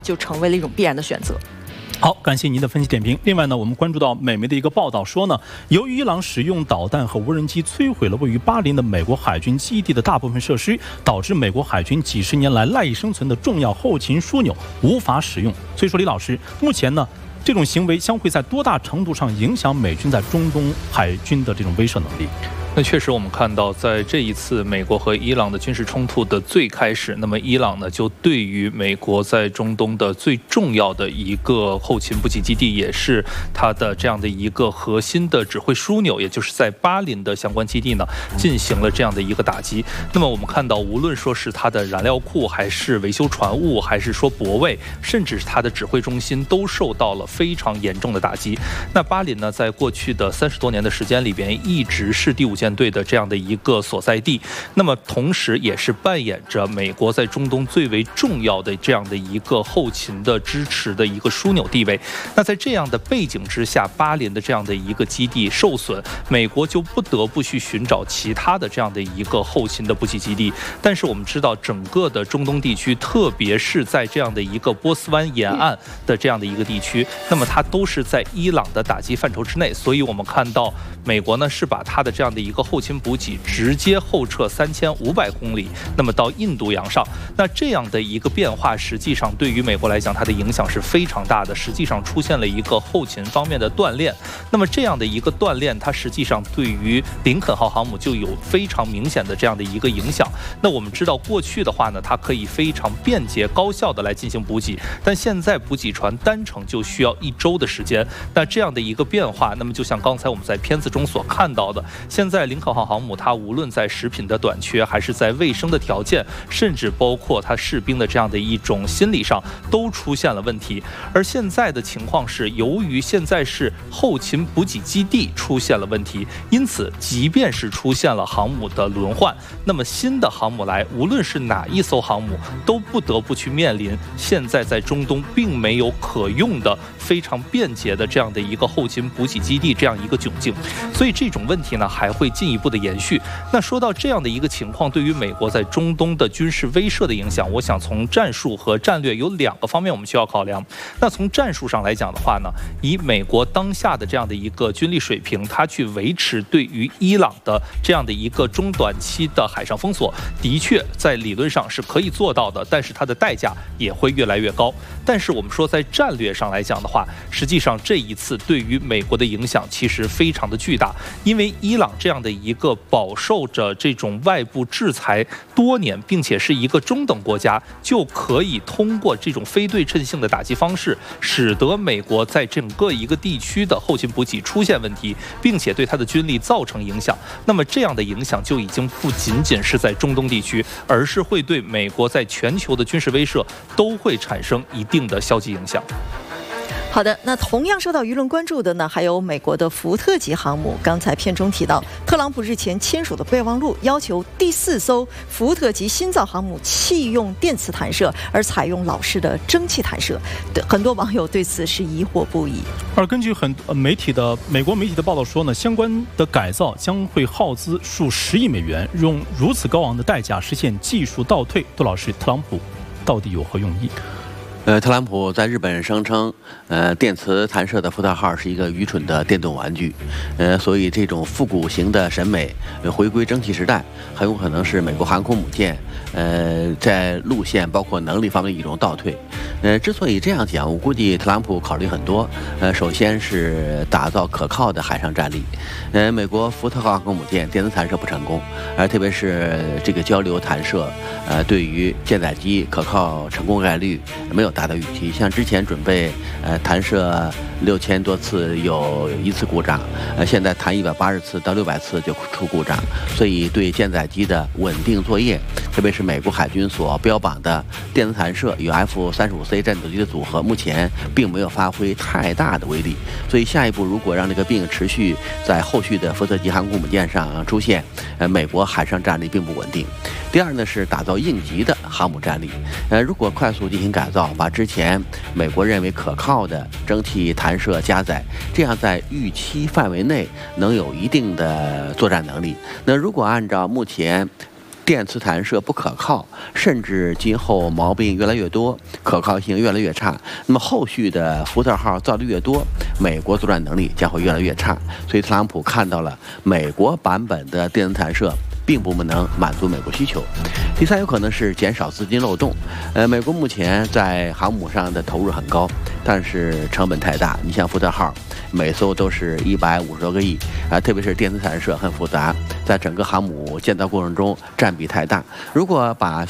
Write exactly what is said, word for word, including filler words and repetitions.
就成为了一种必然的选择。 好，感谢您的分析点评。另外呢，我们关注到美媒的一个报道说呢，由于伊朗使用导弹和无人机摧毁了位于巴林的美国海军基地的大部分设施，导致美国海军几十年来赖以生存的重要后勤枢纽无法使用。所以说，李老师，目前呢，这种行为将会在多大程度上影响美军在中东海军的这种威慑能力？ 那确实，我们看到，在这一次美国和伊朗的军事冲突的最开始，那么伊朗呢，就对于美国在中东的最重要的一个后勤补给基地，也是它的这样的一个核心的指挥枢纽，也就是在巴林的相关基地呢，进行了这样的一个打击。那么我们看到，无论说是它的燃料库，还是维修船坞，还是说泊位，甚至是它的指挥中心，都受到了非常严重的打击。那巴林呢，在过去的三十多年的时间里边，一直是第五舰队的这样的一个所在地，那么同时也是扮演着美国在中东最为重要的这样的一个后勤的支持的一个枢纽地位。那在这样的背景之下，巴林的这样的一个基地受损，美国就不得不去寻找其他的这样的一个后勤的补给基地。但是我们知道，整个的中东地区，特别是在这样的一个波斯湾沿岸的这样的一个地区，那么它都是在伊朗的打击范畴之内。所以我们看到，美国呢是把它的这样的一个后勤补给直接后撤三千五百公里，那么到印度洋上。那这样的一个变化，实际上对于美国来讲，它的影响是非常大的。实际上出现了一个后勤方面的断裂。那么这样的一个断裂，它实际上对于林肯号航母就有非常明显的这样的一个影响。那我们知道，过去的话呢，它可以非常便捷高效的来进行补给，但现在补给船单程就需要一周的时间。那这样的一个变化，那么就像刚才我们在片子中所看到的，现在林肯号航母它无论在食品的短缺，还是在卫生的条件，甚至包括它士兵的这样的一种心理上，都出现了问题。而现在的情况是，由于现在是后勤补给基地出现了问题，因此即便是出现了航母的轮换，那么新的航母来，无论是哪一艘航母，都不得不去面临现在在中东并没有可用的非常便捷的这样的一个后勤补给基地这样一个窘境。所以这种问题呢，还会进一步的延续。那说到这样的一个情况，对于美国在中东的军事威慑的影响，我想从战术和战略有两个方面我们需要考量。那从战术上来讲的话呢，以美国当下的这样的一个军力水平，它去维持对于伊朗的这样的一个中短期的海上封锁，的确在理论上是可以做到的，但是它的代价也会越来越高。但是我们说在战略上来讲的话，实际上这一次对于美国的影响其实非常的巨大，因为伊朗这样的一个饱受着这种外部制裁多年，并且是一个中等国家，就可以通过这种非对称性的打击方式，使得美国在整个一个地区的后勤补给出现问题，并且对它的军力造成影响。那么这样的影响就已经不仅仅是在中东地区，而是会对美国在全球的军事威慑都会产生一定的消极影响。 好的，那同样受到舆论关注的呢，还有美国的福特级航母。刚才片中提到，特朗普日前签署的备忘录要求第四艘福特级新造航母弃用电磁弹射，而采用老式的蒸汽弹射。很多网友对此是疑惑不已。 而根据很多媒体的美国媒体的报道说呢，相关的改造将会耗资数十亿美元，用如此高昂的代价实现技术倒退。杜老师，特朗普到底有何用意？ 呃，特朗普在日本声称，呃，电磁弹射的福特号是一个愚蠢的电动玩具，呃，所以这种复古型的审美，呃、回归蒸汽时代，很有可能是美国航空母舰，呃，在路线包括能力方面一种倒退。呃，之所以这样讲，我估计特朗普考虑很多，呃，首先是打造可靠的海上战力，呃，美国福特号航空母舰电磁弹射不成功，而特别是这个交流弹射，呃，对于舰载机可靠成功概率没有达到预期，像之前准备呃弹射六千多次有一次故障，呃现在弹一百八十次到六百次就出故障，所以对舰载机的稳定作业，特别是美国海军所标榜的电磁弹射与 F 三十五 C 战斗机的组合，目前并没有发挥太大的威力。所以下一步如果让这个病持续在后续的福特级航空母舰上出现，呃美国海上战力并不稳定。第二呢是打造应急的航母战力，呃如果快速进行改造，把之前美国认为可靠的蒸汽弹射加载，这样在预期范围内能有一定的作战能力。那如果按照目前电磁弹射不可靠，甚至今后毛病越来越多，可靠性越来越差。那么后续的福特号造的越多，美国作战能力将会越来越差。所以特朗普看到了美国版本的电磁弹射并不能满足美国需求。第三，有可能是减少资金漏洞。呃，美国目前在航母上的投入很高，但是成本太大。你像福特号，每艘都是一百五十多个亿啊，特别是电磁弹射很复杂，在整个航母建造过程中占比太大。如果把